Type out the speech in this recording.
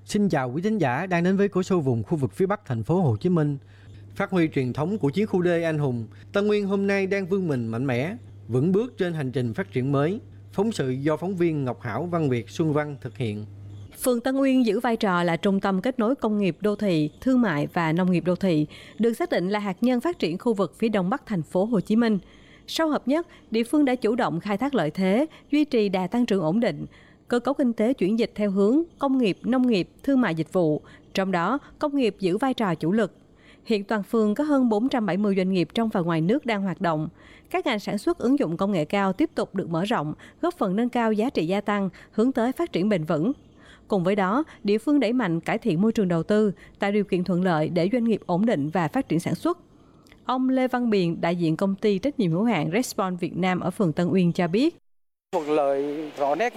Xin chào quý thính giả đang đến với Cổ Sô vùng khu vực phía Bắc thành phố Hồ Chí Minh. Phát huy truyền thống của chiến khu D anh hùng, Tân Nguyên hôm nay đang vươn mình mạnh mẽ, vững bước trên hành trình phát triển mới. Phóng sự do phóng viên Ngọc Hảo, Văn Việt, Xuân Văn thực hiện. Phường Tân Uyên giữ vai trò là trung tâm kết nối công nghiệp đô thị, thương mại và nông nghiệp đô thị, được xác định là hạt nhân phát triển khu vực phía Đông Bắc thành phố Hồ Chí Minh. Sau hợp nhất, địa phương đã chủ động khai thác lợi thế, duy trì đà tăng trưởng ổn định. Cơ cấu kinh tế chuyển dịch theo hướng công nghiệp, nông nghiệp, thương mại dịch vụ, trong đó công nghiệp giữ vai trò chủ lực. Hiện toàn phường có hơn 470 doanh nghiệp trong và ngoài nước đang hoạt động. Các ngành sản xuất ứng dụng công nghệ cao tiếp tục được mở rộng, góp phần nâng cao giá trị gia tăng, hướng tới phát triển bền vững. Cùng với đó, địa phương đẩy mạnh cải thiện môi trường đầu tư, tạo điều kiện thuận lợi để doanh nghiệp ổn định và phát triển sản xuất. Ông Lê Văn Biền, đại diện công ty trách nhiệm hữu hạn Respond Việt Nam ở phường Tân Uyên cho biết. Thuận lợi rõ nét